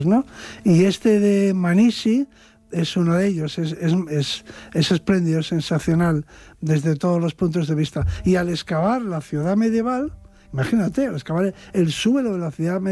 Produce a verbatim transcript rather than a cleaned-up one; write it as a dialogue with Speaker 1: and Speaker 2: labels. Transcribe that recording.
Speaker 1: ¿no? Y este de Manisi es uno de ellos, es, es, es, es espléndido, es sensacional desde todos los puntos de vista. Y al excavar la ciudad medieval, imagínate, al excavar el suelo de la ciudad medieval,